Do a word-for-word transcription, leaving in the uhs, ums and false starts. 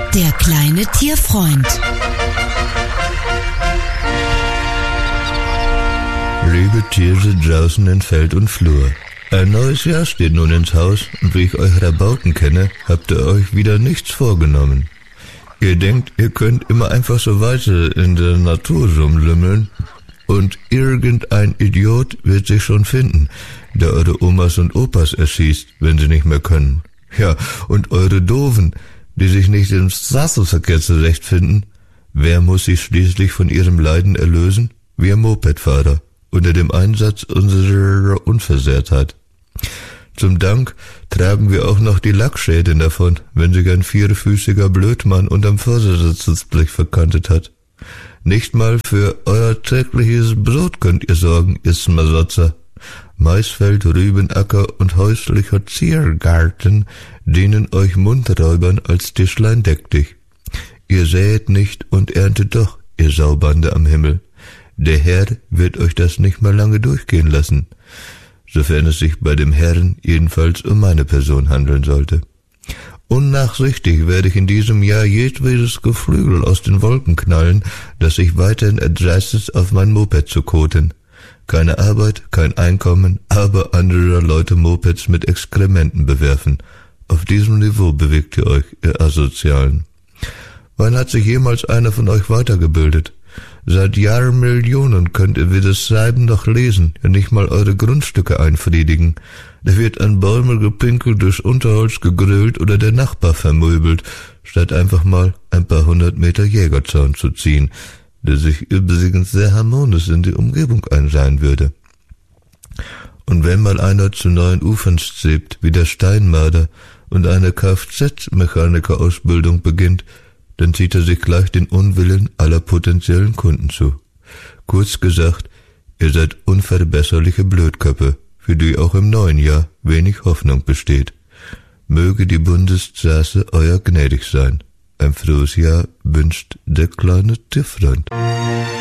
Der kleine Tierfreund. Liebe Tiere draußen in Feld und Flur. Ein neues Jahr steht nun ins Haus und wie ich euch Rabauken kenne, habt ihr euch wieder nichts vorgenommen. Ihr denkt, ihr könnt immer einfach so weiter in der Natur rumlümmeln und irgendein Idiot wird sich schon finden, der eure Omas und Opas erschießt, wenn sie nicht mehr können. Ja, und eure Doofen, die sich nicht im Straßenverkehr zurechtfinden, wer muss sich schließlich von ihrem Leiden erlösen? Wir Mopedfahrer, unter dem Einsatz unserer Unversehrtheit. Zum Dank tragen wir auch noch die Lackschäden davon, wenn sich ein vierfüßiger Blödmann unterm Vordersitzblech verkantet hat. Nicht mal für euer tägliches Brot könnt ihr sorgen, ihr Smasotzer. Maisfeld, Rübenacker und häuslicher Ziergarten dienen euch Mundräubern als Tischlein deck dich. Ihr säet nicht und erntet doch, ihr Saubande am Himmel. Der Herr wird euch das nicht mal lange durchgehen lassen, sofern es sich bei dem Herrn jedenfalls um meine Person handeln sollte. Unnachsichtig werde ich in diesem Jahr jedwedes Geflügel aus den Wolken knallen, das sich weiterhin erdreistet, auf mein Moped zu koten. Keine Arbeit, kein Einkommen, aber anderer Leute Mopeds mit Exkrementen bewerfen. Auf diesem Niveau bewegt ihr euch, ihr Asozialen. Wann hat sich jemals einer von euch weitergebildet? Seit Jahrmillionen könnt ihr weder schreiben noch lesen, ja nicht mal eure Grundstücke einfriedigen. Da wird an Bäume gepinkelt, durch Unterholz gegrölt oder der Nachbar vermöbelt, statt einfach mal ein paar hundert Meter Jägerzaun zu ziehen, der sich übrigens sehr harmonisch in die Umgebung einreihen würde. Und wenn mal einer zu neuen Ufern strebt, wie der Steinmarder, und eine Kfz-Mechanikerausbildung beginnt, dann zieht er sich gleich den Unwillen aller potenziellen Kunden zu. Kurz gesagt, ihr seid unverbesserliche Blödköpfe, für die auch im neuen Jahr wenig Hoffnung besteht. Möge die Bundesstraße euer gnädig sein. Ein frohes Jahr wünscht der kleine Tierfreund.